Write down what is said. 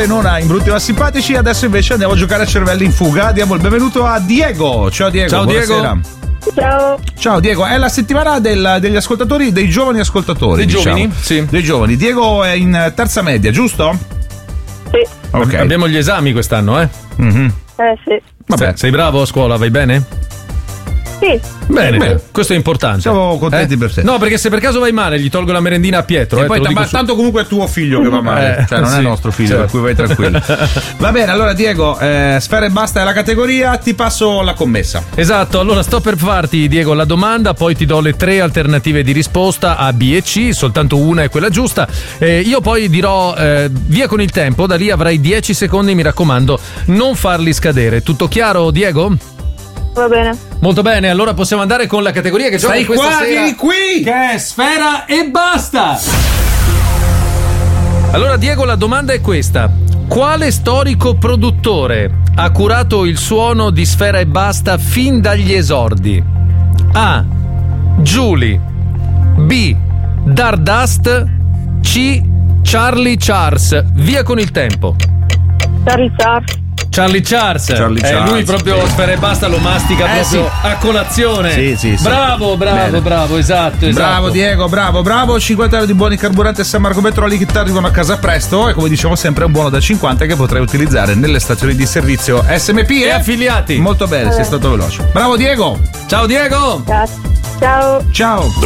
Lenona in Brutti ma Simpatici. Adesso invece andiamo a giocare a cervelli in fuga. Diamo il benvenuto a Diego. Ciao Diego. Ciao buonasera. Diego. Ciao. Ciao Diego, è la settimana degli ascoltatori, dei giovani ascoltatori. Dei diciamo. giovani? Sì. Dei giovani. Diego è in terza media, giusto? Sì. Ok. Abbiamo gli esami quest'anno, eh? Mm-hmm. Sì. Vabbè. Sei bravo a scuola, vai bene? Sì. Bene, questo è importante. Siamo contenti per te. No, perché se per caso vai male gli tolgo la merendina a Pietro. E poi te lo dico tanto comunque è tuo figlio che va male, cioè non sì, è nostro figlio, certo. per cui vai tranquillo. Va bene, allora Diego, Sfera e Basta è la categoria, ti passo la commessa. Esatto, allora sto per farti, Diego, la domanda, poi ti do le 3 alternative di risposta A, B e C, soltanto una è quella giusta. Io poi dirò via con il tempo, da lì avrai 10 secondi, mi raccomando, non farli scadere. Tutto chiaro, Diego? Va bene. Molto bene, allora possiamo andare con la categoria che gioca Stai questa qua, sera, vieni qui! che è Sfera e Basta. Allora Diego, la domanda è questa: quale storico produttore ha curato il suono di Sfera e Basta fin dagli esordi? A. Julie. B. Dardust. C. Charlie Charles. Via con il tempo. Charlie Charles. Lui proprio Sfera e Basta lo mastica proprio a colazione. Sì. Bravo, esatto. Bravo Diego, bravo. 50 euro di buoni carburanti a San Marco Petroli che ti arrivano a casa presto e come diciamo sempre è un buono da 50 che potrai utilizzare nelle stazioni di servizio SMP E affiliati. Molto bene, sei stato veloce. Bravo Diego. Ciao Diego. Ciao. Ciao.